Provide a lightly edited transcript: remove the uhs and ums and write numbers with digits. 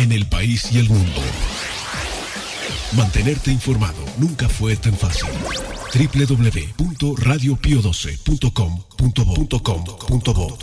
en el país y el mundo. Mantenerte informado nunca fue tan fácil. www.radiopio12.com.bo